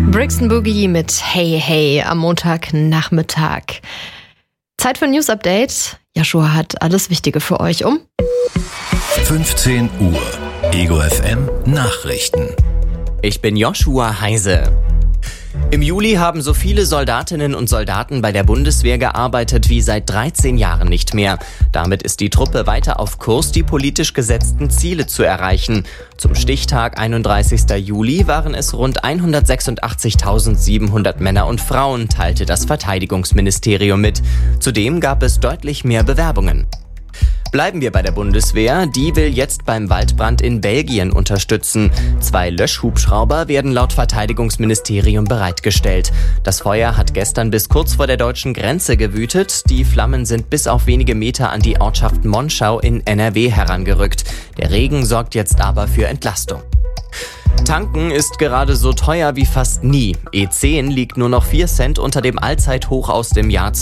Brixton Boogie mit Hey Hey am Montagnachmittag. Zeit für ein News-Update. Joshua hat alles Wichtige für euch 15 Uhr. Ego FM Nachrichten. Ich bin Joshua Heise. Im Juli haben so viele Soldatinnen und Soldaten bei der Bundeswehr gearbeitet wie seit 13 Jahren nicht mehr. Damit ist die Truppe weiter auf Kurs, die politisch gesetzten Ziele zu erreichen. Zum Stichtag 31. Juli waren es rund 186.700 Männer und Frauen, teilte das Verteidigungsministerium mit. Zudem gab es deutlich mehr Bewerbungen. Bleiben wir bei der Bundeswehr. Die will jetzt beim Waldbrand in Belgien unterstützen. 2 Löschhubschrauber werden laut Verteidigungsministerium bereitgestellt. Das Feuer hat gestern bis kurz vor der deutschen Grenze gewütet. Die Flammen sind bis auf wenige Meter an die Ortschaft Monschau in NRW herangerückt. Der Regen sorgt jetzt aber für Entlastung. Tanken ist gerade so teuer wie fast nie. E10 liegt nur noch 4 Cent unter dem Allzeithoch aus dem Jahr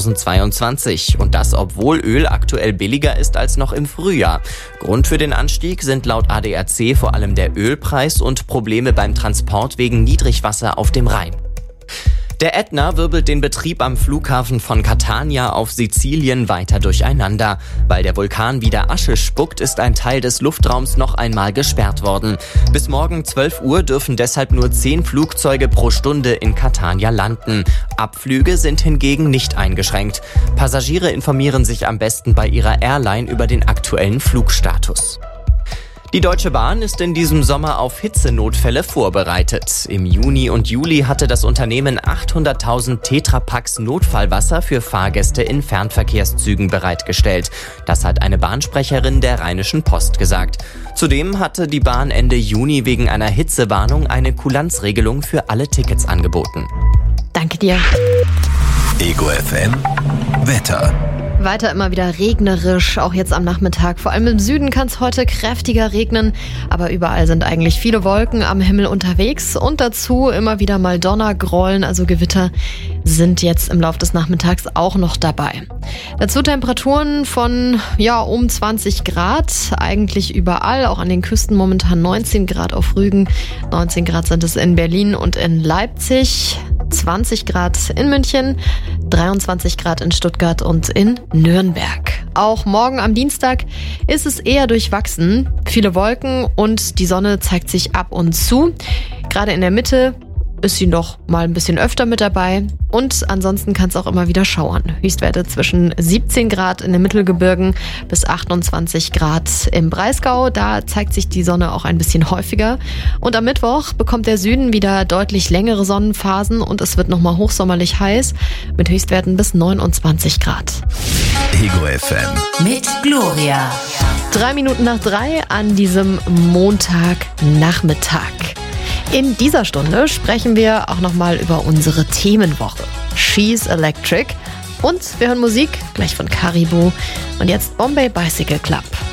2022. Und das, obwohl Öl aktuell billiger ist als noch im Frühjahr. Grund für den Anstieg sind laut ADAC vor allem der Ölpreis und Probleme beim Transport wegen Niedrigwasser auf dem Rhein. Der Ätna wirbelt den Betrieb am Flughafen von Catania auf Sizilien weiter durcheinander. Weil der Vulkan wieder Asche spuckt, ist ein Teil des Luftraums noch einmal gesperrt worden. Bis morgen 12 Uhr dürfen deshalb nur 10 Flugzeuge pro Stunde in Catania landen. Abflüge sind hingegen nicht eingeschränkt. Passagiere informieren sich am besten bei ihrer Airline über den aktuellen Flugstatus. Die Deutsche Bahn ist in diesem Sommer auf Hitzenotfälle vorbereitet. Im Juni und Juli hatte das Unternehmen 800.000 Tetrapacks Notfallwasser für Fahrgäste in Fernverkehrszügen bereitgestellt. Das hat eine Bahnsprecherin der Rheinischen Post gesagt. Zudem hatte die Bahn Ende Juni wegen einer Hitzewarnung eine Kulanzregelung für alle Tickets angeboten. Danke dir. Ego FM Wetter. Weiter immer wieder regnerisch, auch jetzt am Nachmittag. Vor allem im Süden kann es heute kräftiger regnen, aber überall sind eigentlich viele Wolken am Himmel unterwegs und dazu immer wieder mal Donnergrollen, also Gewitter sind jetzt im Laufe des Nachmittags auch noch dabei. Dazu Temperaturen von um 20 Grad, eigentlich überall, auch an den Küsten momentan 19 Grad auf Rügen, 19 Grad sind es in Berlin und in Leipzig, 20 Grad in München, 23 Grad in Stuttgart und in Nürnberg. Auch morgen am Dienstag ist es eher durchwachsen. Viele Wolken und die Sonne zeigt sich ab und zu. Gerade in der Mitte ist sie noch mal ein bisschen öfter mit dabei. Und ansonsten kann es auch immer wieder schauern. Höchstwerte zwischen 17 Grad in den Mittelgebirgen bis 28 Grad im Breisgau. Da zeigt sich die Sonne auch ein bisschen häufiger. Und am Mittwoch bekommt der Süden wieder deutlich längere Sonnenphasen und es wird nochmal hochsommerlich heiß mit Höchstwerten bis 29 Grad. Ego FM mit Gloria. 3 Minuten nach 3 an diesem Montagnachmittag. In dieser Stunde sprechen wir auch nochmal über unsere Themenwoche. She's Electric. Und wir hören Musik, gleich von Caribou. Und jetzt Bombay Bicycle Club.